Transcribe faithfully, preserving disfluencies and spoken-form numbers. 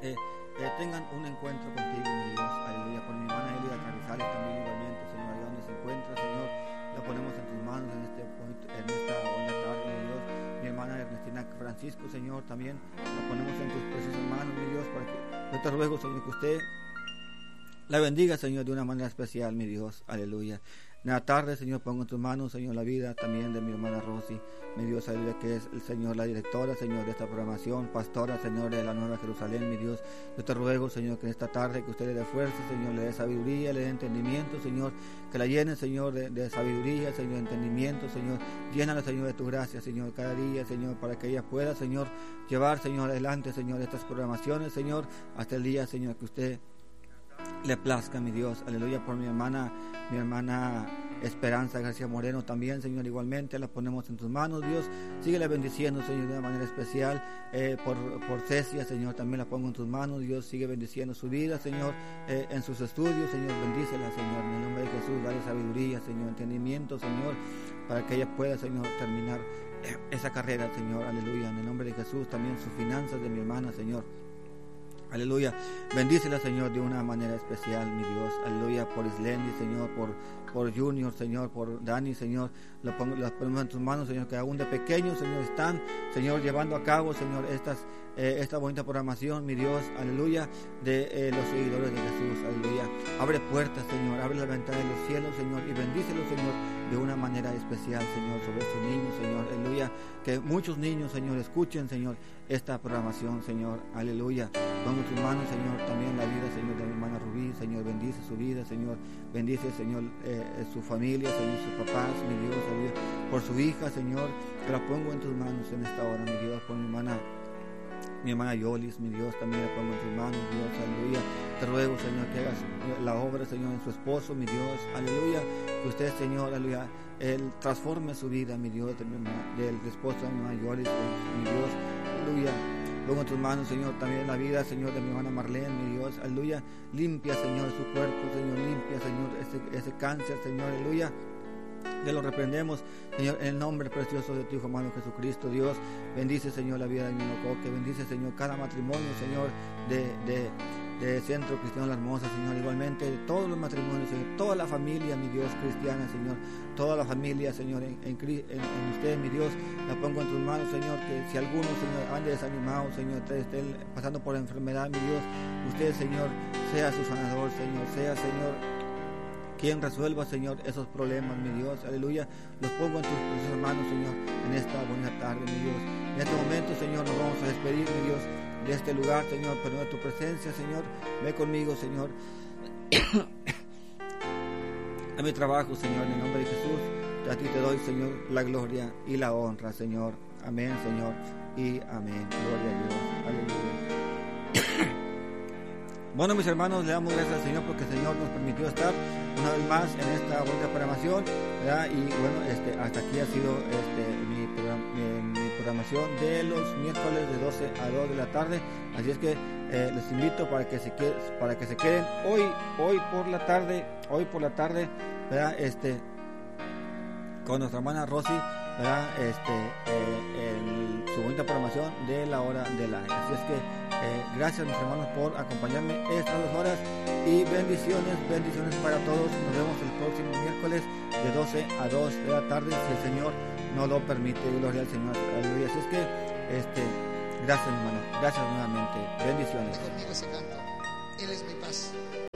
eh, eh, tengan un encuentro contigo, mi Dios, aleluya. Por mi hermana Elida Carrizales también igualmente, Señor, allá donde se encuentra, Señor, la ponemos en tus manos en, este, en esta buena tarde, mi Dios. Mi hermana Ernestina Francisco, Señor, también la ponemos en tus preciosas manos, mi Dios, para que yo te ruego, Señor, que usted la bendiga, Señor, de una manera especial, mi Dios, aleluya. En la tarde, Señor, pongo en tus manos, Señor, la vida también de mi hermana Rosy, mi Dios, aleluya, que es el Señor, la directora, Señor, de esta programación, pastora, Señor, de la Nueva Jerusalén, mi Dios. Yo te ruego, Señor, que en esta tarde que usted le dé fuerza, Señor, le dé sabiduría, le dé entendimiento, Señor, que la llene, Señor, de, de sabiduría, Señor, de entendimiento, Señor. Llénala, Señor, de tu gracia, Señor, cada día, Señor, para que ella pueda, Señor, llevar, Señor, adelante, Señor, estas programaciones, Señor, hasta el día, Señor, que usted le plazca, mi Dios, aleluya. Por mi hermana, mi hermana Esperanza García Moreno también, Señor, igualmente la ponemos en tus manos, Dios. Síguele bendiciendo, Señor, de una manera especial. Eh, por, por Cecia, Señor, también la pongo en tus manos, Dios. Sigue bendiciendo su vida, Señor, eh, en sus estudios, Señor. Bendícela, Señor, en el nombre de Jesús. Dale sabiduría, Señor, entendimiento, Señor, para que ella pueda, Señor, terminar esa carrera, Señor, aleluya. En el nombre de Jesús, también sus finanzas de mi hermana, Señor. Aleluya, bendícela, Señor, de una manera especial, mi Dios, aleluya, por Islendi, Señor, por, por Junior, Señor, por Dani, Señor, las ponemos en tus manos, Señor, que aún de pequeños, Señor, están, Señor, llevando a cabo, Señor, estas, eh, esta bonita programación, mi Dios, aleluya, de eh, los seguidores de Jesús, aleluya. Abre puertas, Señor, abre la ventana de los cielos, Señor, y bendícelos, Señor, de una manera especial, Señor, sobre estos niños, Señor, aleluya, que muchos niños, Señor, escuchen, Señor, esta programación, Señor, aleluya. Pongo en tus manos, Señor, también la vida, Señor, de mi hermana Rubí, Señor, bendice su vida, Señor, bendice, Señor, eh, su familia, Señor, sus papás, mi Dios, aleluya, por su hija, Señor, que la pongo en tus manos en esta hora, mi Dios, por mi hermana, mi hermana Yolis, mi Dios, también la pongo en tus manos, Dios, aleluya. Te ruego, Señor, que hagas la obra, Señor, en su esposo, mi Dios, aleluya, que usted, Señor, aleluya, él transforme su vida, mi Dios, de mi hermana, del esposo de mi hermana Yolis, mi Dios, aleluya. Pongo en tus manos, Señor, también la vida, Señor, de mi hermana Marlene, mi Dios, aleluya. Limpia, Señor, su cuerpo, Señor, limpia, Señor, ese, ese cáncer, Señor, aleluya. Que lo reprendemos, Señor, en el nombre precioso de tu Hijo amado Jesucristo, Dios. Bendice, Señor, la vida de mi Coque, bendice, Señor, cada matrimonio, Señor, de, de, de Centro Cristiano La Hermosa, Señor, igualmente, de todos los matrimonios, Señor, toda la familia, mi Dios, cristiana, Señor, toda la familia, Señor, en, en, en, en usted, mi Dios, la pongo en tus manos, Señor, que si alguno, Señor, ande desanimado, Señor, estén pasando por enfermedad, mi Dios, usted, Señor, sea su sanador, Señor, sea, Señor, quien resuelva, Señor, esos problemas, mi Dios, aleluya. Los pongo en tus preciosas manos, Señor, en esta buena tarde, mi Dios. En este momento, Señor, nos vamos a despedir, mi Dios, de este lugar, Señor, pero de tu presencia, Señor. Ve conmigo, Señor, a mi trabajo, Señor, en el nombre de Jesús. A ti te doy, Señor, la gloria y la honra, Señor. Amén, Señor, y amén. Gloria a Dios, aleluya. Bueno, mis hermanos, le damos gracias al Señor porque el Señor nos permitió estar una vez más en esta bonita programación, ¿verdad? Y bueno, este, hasta aquí ha sido este, mi, program, mi, mi programación de los miércoles de doce a dos de la tarde. Así es que eh, les invito para que se para que se queden hoy hoy por la tarde, hoy por la tarde, ¿verdad? Este, con nuestra hermana Rosy, ¿verdad? Este, eh, el, su bonita programación de la hora de la. Así es que eh, gracias, mis hermanos, por acompañarme estas dos horas y bendiciones, bendiciones para todos. Nos vemos el próximo miércoles de doce a dos de la tarde, si el Señor nos lo permite. Gloria al Señor, aleluya. Así es que, este, gracias, hermano, gracias nuevamente, bendiciones. Conmigo ese canto. Él es mi paz.